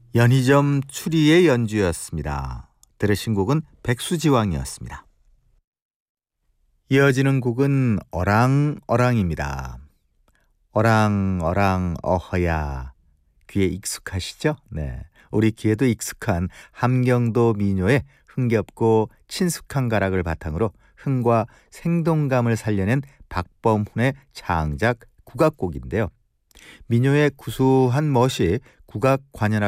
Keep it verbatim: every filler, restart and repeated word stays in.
연희점 추리의 연주였습니다. 들으신 곡은 백수지왕이었습니다. 이어지는 곡은 어랑어랑입니다. 어랑어랑 어허야. 귀에 익숙하시죠? 네, 우리 귀에도 익숙한 함경도 민요의 흥겹고 친숙한 가락을 바탕으로 흥과 생동감을 살려낸 박범훈의 창작 국악곡인데요. 민요의 구수한 멋이 국악 관현악